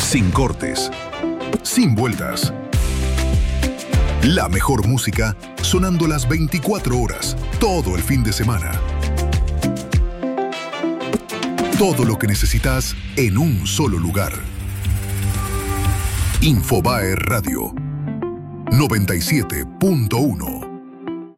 Sin cortes, sin vueltas. La mejor música sonando las 24 horas, todo el fin de semana. Todo lo que necesitas en un solo lugar. Infobae Radio 97.1.